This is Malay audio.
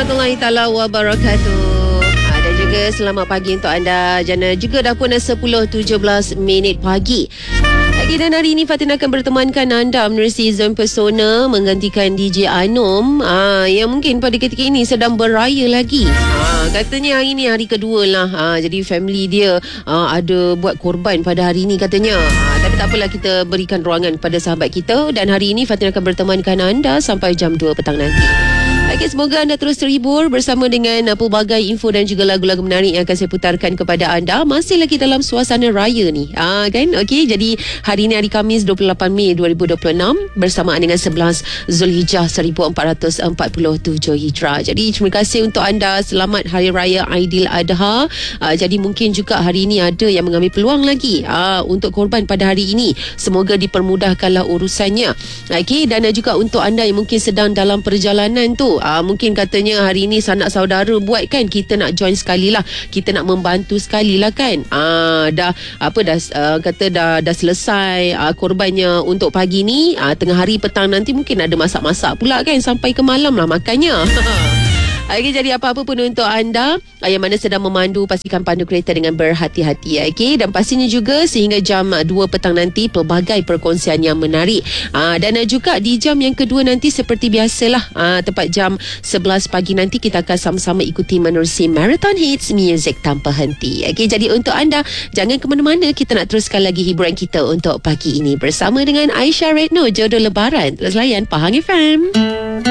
warahmatullahi taala wabarakatuh. Dan juga selamat pagi untuk anda. Jana juga dah pun 10.17 pagi. Dan hari ini Fatin akan bertemankan anda menerusi Zon Persona menggantikan DJ Anom yang mungkin pada ketika ini sedang beraya lagi. Katanya hari ini hari kedua lah. Jadi family dia ada buat korban pada hari ini katanya. Tapi tak apalah, kita berikan ruangan kepada sahabat kita. Dan hari ini Fatin akan bertemankan anda sampai jam 2 petang nanti. Okay, semoga anda terus terhibur bersama dengan pelbagai info dan juga lagu-lagu menarik yang akan saya putarkan kepada anda. Masih lagi dalam suasana raya ni. Kan? Okey, jadi hari ini hari Khamis 28 Mei 2026 bersamaan dengan 11 Zulhijjah 1447 Hijrah. Jadi terima kasih untuk anda. Selamat Hari Raya Aidiladha. Jadi mungkin juga hari ini ada yang mengambil peluang lagi untuk korban pada hari ini. Semoga dipermudahkanlah urusannya. Okey, dan juga untuk anda yang mungkin sedang dalam perjalanan tu, mungkin katanya hari ini sanak saudara buat kan, kita nak join sekali lah, kita nak membantu sekali lah kan. Kata dah selesai korbannya untuk pagi ni, tengah hari petang nanti mungkin ada masak-masak pula kan, sampai ke malam lah makannya. Okay, jadi apa-apa pun untuk anda yang mana sedang memandu, pastikan pandu kereta dengan berhati-hati. Okay? Dan pastinya juga sehingga jam 2 petang nanti pelbagai perkongsian yang menarik. Dan juga di jam yang kedua nanti seperti biasalah, tepat jam 11 pagi nanti kita akan sama-sama ikuti menerusi Marathon Hits Music tanpa henti. Okay, jadi untuk anda jangan ke mana-mana, kita nak teruskan lagi hiburan kita untuk pagi ini bersama dengan Aisyah Retno, Jodoh Lebaran. Terus layan Pahang FM.